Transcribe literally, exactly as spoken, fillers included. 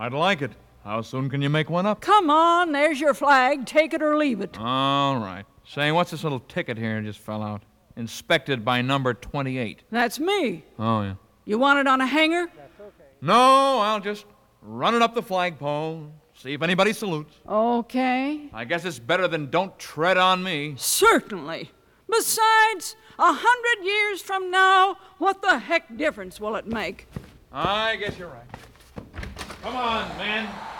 I'd like it. How soon can you make one up? Come on, there's your flag. Take it or leave it. All right. Say, what's this little ticket here that just fell out? Inspected by number twenty-eight. That's me. Oh, yeah. You want it on a hanger? No, I'll just run it up the flagpole, see if anybody salutes. Okay. I guess it's better than don't tread on me. Certainly. Besides, a hundred years from now, what the heck difference will it make? I guess you're right. Come on, man.